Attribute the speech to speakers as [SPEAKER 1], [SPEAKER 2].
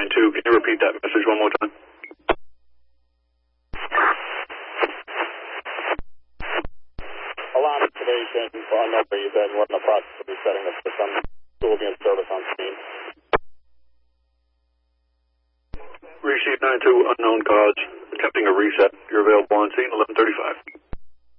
[SPEAKER 1] 92, can you repeat that message one more time?
[SPEAKER 2] Alarm activation, number you've been, we're in the process of resetting the system. It will be in service on screen.
[SPEAKER 1] Receive 92, unknown cause, attempting a reset. You're available on scene, 11:35.